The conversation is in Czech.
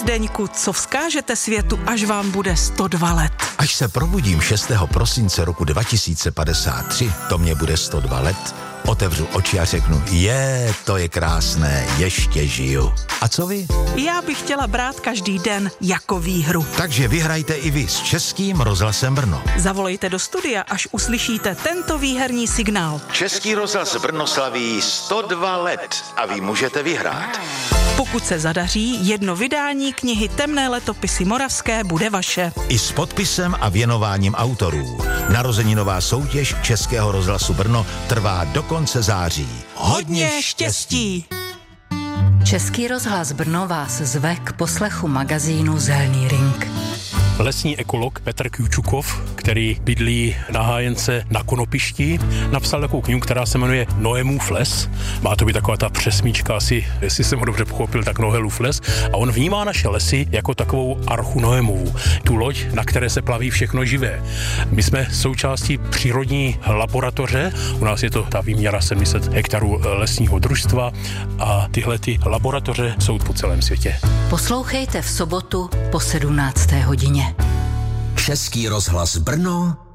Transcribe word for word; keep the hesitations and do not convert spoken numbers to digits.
Zdeňku, co vzkážete světu, až vám bude sto dva let? Až se probudím šestého prosince roku dva tisíce padesát tři, to mě bude sto dva let, otevřu oči a řeknu, je, to je krásné, ještě žiju. A co vy? Já bych chtěla brát každý den jako výhru. Takže vyhrajte i vy s Českým rozhlasem Brno. Zavolejte do studia, až uslyšíte tento výherní signál. Český rozhlas Brno slaví sto dva let a vy můžete vyhrát. Pokud se zadaří, jedno vydání knihy Temné letopisy moravské bude vaše. I s podpisem a věnováním autorů. Narozeninová soutěž Českého rozhlasu Brno trvá do konce září. Hodně štěstí! Český rozhlas Brno vás zve k poslechu magazínu Zelný ring. Lesní ekolog Petr Kjučukov, který bydlí na Hájence na Konopišti, napsal takovou knihu, která se jmenuje Noémův les. Má to být taková ta přesmíčka, asi, jestli jsem ho dobře pochopil, tak Noélův les. A on vnímá naše lesy jako takovou archu Noémovu, tu loď, na které se plaví všechno živé. My jsme součástí přírodní laboratoře, u nás je to ta výměra sedm set hektarů lesního družstva a tyhle ty laboratoře jsou po celém světě. Poslouchejte v sobotu po sedmnácté hodině. Český rozhlas Brno